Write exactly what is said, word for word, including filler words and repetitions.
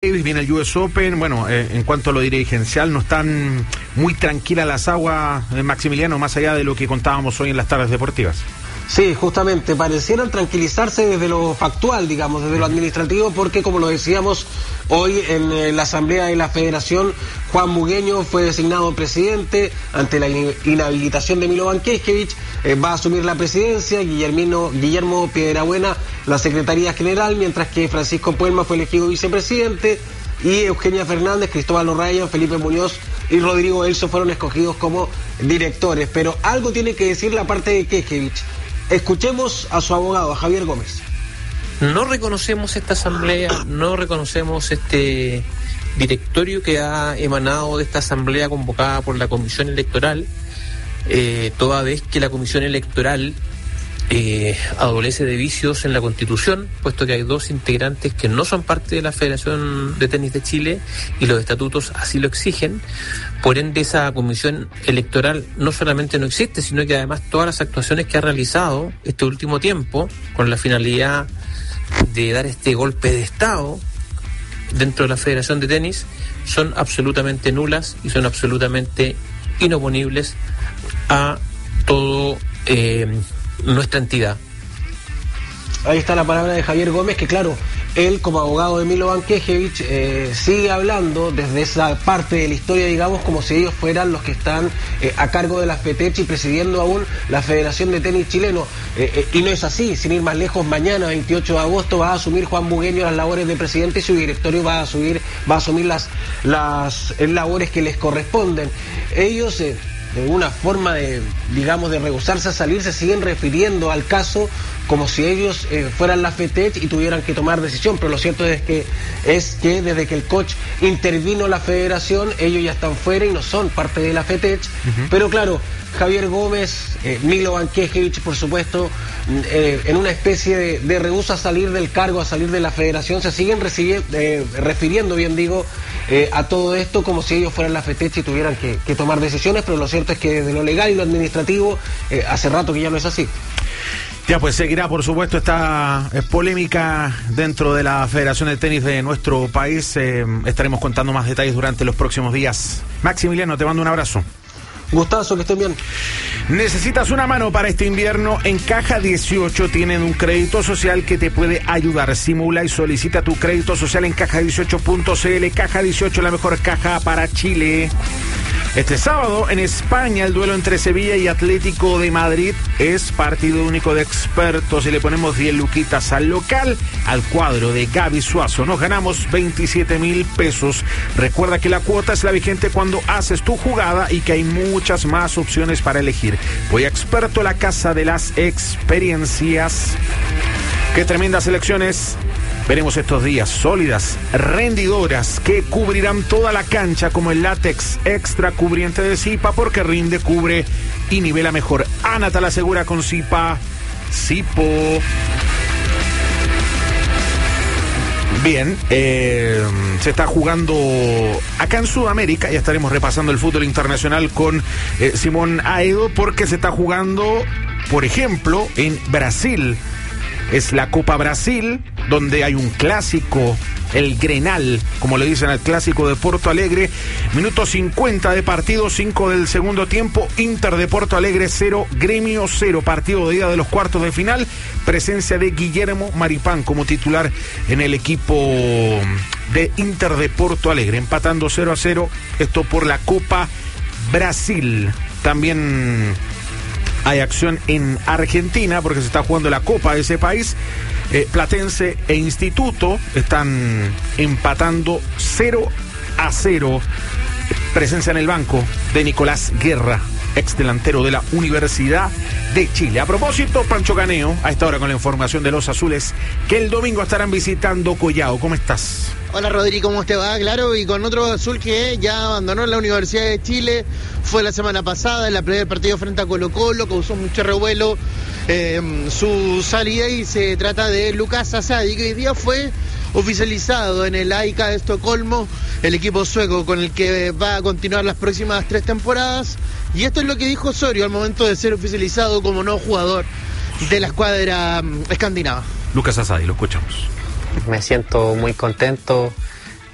Viene el U S Open. Bueno, eh, en cuanto a lo dirigencial, no están muy tranquilas las aguas, eh, Maximiliano, más allá de lo que contábamos hoy en las tardes deportivas. Sí, justamente, parecieran tranquilizarse desde lo factual, digamos, desde lo administrativo, porque como lo decíamos hoy en eh, la asamblea de la federación, Juan Mugueño fue designado presidente ante la in inhabilitación de Milovan Keskevich, eh, va a asumir la presidencia, Guillermino, Guillermo Piedrabuena la secretaría general, mientras que Francisco Puelma fue elegido vicepresidente, y Eugenia Fernández, Cristóbal O'Ryan, Felipe Muñoz y Rodrigo Elso fueron escogidos como directores. Pero algo tiene que decir la parte de Keskevich. Escuchemos a su abogado, a Javier Gómez. No reconocemos esta asamblea, no reconocemos este directorio que ha emanado de esta asamblea convocada por la Comisión Electoral, eh, toda vez que la Comisión Electoral eh, adolece de vicios en la Constitución, puesto que hay dos integrantes que no son parte de la Federación de Tenis de Chile y los estatutos así lo exigen. Por ende, esa comisión electoral no solamente no existe, sino que además todas las actuaciones que ha realizado este último tiempo con la finalidad de dar este golpe de Estado dentro de la Federación de Tenis son absolutamente nulas y son absolutamente inoponibles a todo eh, nuestra entidad. Ahí está la palabra de Javier Gómez, que claro, él como abogado de Milovan Keskevich eh, sigue hablando desde esa parte de la historia, digamos, como si ellos fueran los que están eh, a cargo de la FETECH y presidiendo aún la Federación de Tenis Chileno. Eh, eh, y no es así, sin ir más lejos, mañana, veintiocho de agosto, va a asumir Juan Mugueño las labores de presidente y su directorio va a asumir, va a asumir las, las labores que les corresponden. Ellos... Eh, de una forma de, digamos, de rehusarse a salir, se siguen refiriendo al caso como si ellos eh, fueran la FETECH y tuvieran que tomar decisión, pero lo cierto es que es que desde que el coach intervino la federación, ellos ya están fuera y no son parte de la FETECH. Uh-huh. Pero claro, Javier Gómez, eh, Milovan Keskevich, por supuesto, eh, en una especie de, de rehúso a salir del cargo, a salir de la federación, se siguen eh, refiriendo, bien digo, eh, a todo esto como si ellos fueran la FETECH y tuvieran que, que tomar decisiones, pero lo cierto es que desde lo legal y lo administrativo, eh, hace rato que ya no es así. Ya, pues seguirá, por supuesto, esta polémica dentro de la Federación de Tenis de nuestro país. Eh, estaremos contando más detalles durante los próximos días. Maximiliano, te mando un abrazo. Gustazo, que estén bien. ¿Necesitas una mano para este invierno? En Caja dieciocho tienen un crédito social que te puede ayudar. Simula y solicita tu crédito social en caja dieciocho punto c l. Caja dieciocho, la mejor caja para Chile. Este sábado en España el duelo entre Sevilla y Atlético de Madrid es partido único de expertos y le ponemos diez luquitas al local, al cuadro de Gaby Suazo. Nos ganamos veintisiete mil pesos. Recuerda que la cuota es la vigente cuando haces tu jugada y que hay muchas más opciones para elegir. Voy a Experto, la casa de las experiencias. Qué tremendas elecciones veremos estos días, sólidas, rendidoras, que cubrirán toda la cancha como el látex extra cubriente de Zipa, porque rinde, cubre y nivela mejor. Anata la asegura con Zipa. Zipo. Bien, eh, se está jugando acá en Sudamérica, ya estaremos repasando el fútbol internacional con eh, Simón Aedo, porque se está jugando, por ejemplo, en Brasil. Es la Copa Brasil, donde hay un clásico, el Grenal, como le dicen al clásico de Porto Alegre. Minuto cincuenta de partido, cinco del segundo tiempo. Inter de Porto Alegre cero, Gremio cero. Partido de ida de los cuartos de final. Presencia de Guillermo Maripán como titular en el equipo de Inter de Porto Alegre. Empatando cero a cero, esto por la Copa Brasil. También hay acción en Argentina porque se está jugando la Copa de ese país. Eh, Platense e Instituto están empatando cero a cero. Presencia en el banco de Nicolás Guerra, ex delantero de la Universidad de Chile. A propósito, Pancho Caneo, a esta hora con la información de los azules, que el domingo estarán visitando Collao. ¿Cómo estás? Hola Rodri, ¿cómo te va? Claro, y con otro azul que ya abandonó la Universidad de Chile, fue la semana pasada en la primer partido frente a Colo Colo, causó mucho revuelo eh, su salida, y se trata de Lucas Asadi, que hoy día fue oficializado en el A I K de Estocolmo, el equipo sueco con el que va a continuar las próximas tres temporadas, y esto es lo que dijo Osorio al momento de ser oficializado como nuevo jugador de la escuadra um, escandinava. Lucas Asadi, lo escuchamos. Me siento muy contento